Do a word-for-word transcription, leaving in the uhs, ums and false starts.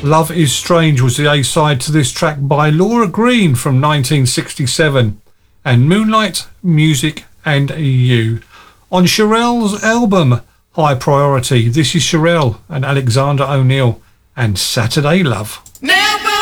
Love Is Strange was the A-side to this track by Laura Green from nineteen sixty-seven, and Moonlight, Music and E U. On Shirelle's album High Priority, this is Shirelle and Alexander O'Neal and Saturday Love. Now